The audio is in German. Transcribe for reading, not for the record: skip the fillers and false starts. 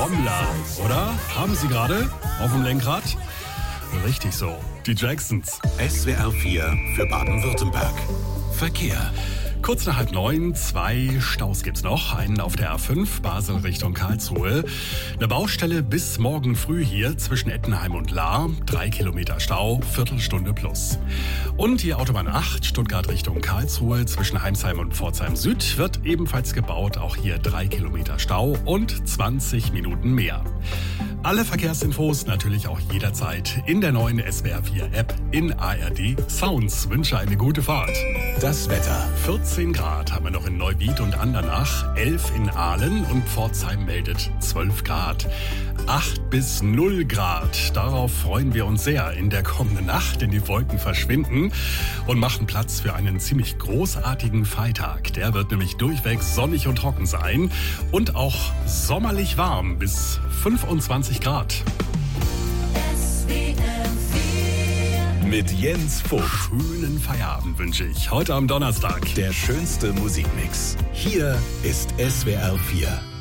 Trommler, oder? Haben Sie gerade auf dem Lenkrad? Richtig so. Die Jacksons. SWR 4 für Baden-Württemberg. Verkehr. Kurz nach 8:30, 2 Staus gibt's noch. Einen auf der A5, Basel Richtung Karlsruhe. Eine Baustelle bis morgen früh hier zwischen Ettenheim und Lahr. 3 Kilometer Stau, Viertelstunde plus. Und die Autobahn 8, Stuttgart Richtung Karlsruhe zwischen Heimsheim und Pforzheim Süd wird ebenfalls gebaut. Auch hier 3 Kilometer Stau und 20 Minuten mehr. Alle Verkehrsinfos natürlich auch jederzeit in der neuen SWR 4 App in ARD Sounds. Wünsche eine gute Fahrt. Das Wetter. 14 Grad haben wir noch in Neuwied und Andernach, 11 in Aalen und Pforzheim meldet 12 Grad. 8 bis 0 Grad. Darauf freuen wir uns sehr in der kommenden Nacht, denn die Wolken verschwinden und machen Platz für einen ziemlich großartigen Freitag. Der wird nämlich durchweg sonnig und trocken sein und auch sommerlich warm bis 25 Grad. Mit Jens Vogt. Schönen Feierabend wünsche ich heute am Donnerstag. Der schönste Musikmix. Hier ist SWR 4.